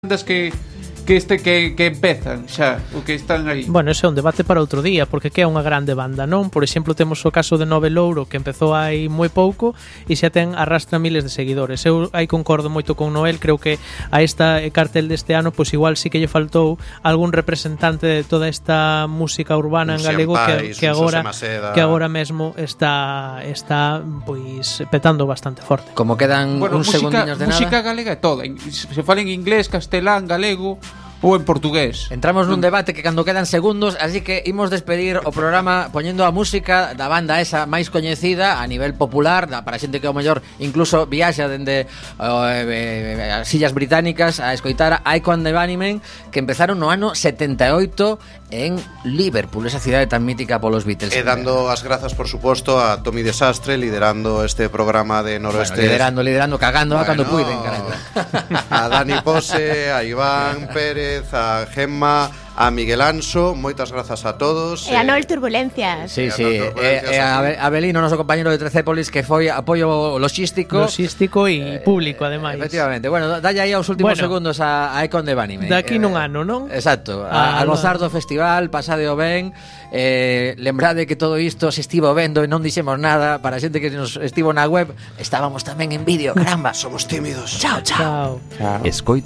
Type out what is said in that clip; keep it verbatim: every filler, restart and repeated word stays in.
bandas que que este que, que empezan xa, o que están aí. Bueno, ese é un debate para outro día, porque que é unha grande banda, non? Por exemplo, temos o caso de Nove Louro, que empezou hai moi pouco e xa ten arrastra miles de seguidores. Eu aí concordo moito con Noel, creo que a esta cartel deste ano, pois igual sí que lle faltou algún representante de toda esta música urbana en galego que, que agora que agora mesmo está está pois petando bastante forte. Como quedan bueno, uns música, segundiños de nada. Música galega é toda, se fala en inglés, castelán, galego ou en portugués. Entramos nun debate que cando quedan segundos, así que imos despedir o programa poñendo a música da banda esa máis coñecida a nivel popular, da, para xente que ao mellor incluso viaxa dende uh, eh, as Illas Británicas a escoitar a Echo and the Bunnymen, que empezaron no ano setenta e oito en Liverpool, esa cidade tan mítica polos Beatles. E dando as grazas, por suposto, a Tommy Desastre liderando este programa de Noroeste. Bueno, liderando, liderando, cagando bueno, a cando puiden, caramba. A Dani Pose, a Iván Pérez, a Gemma, a Miguel Anso, moitas grazas a todos. E a Noel Turbulencias. Sí, sí, e a Abelino, noso compañero de Trecépolis, que foi apoio logístico. Logístico e eh, público, ademais. Efectivamente, bueno, dalle aí aos últimos bueno, segundos a, a Echo and the Bunnymen. Daqui eh, nun ano, non? Exacto, a, a gozar do festival, pasadeo ben. Eh, lembrade que todo isto se estivo vendo e non dixemos nada. Para a xente que nos estivo na web, estábamos tamén en vídeo, caramba. Somos tímidos. Chao, chao. Chao. Chao.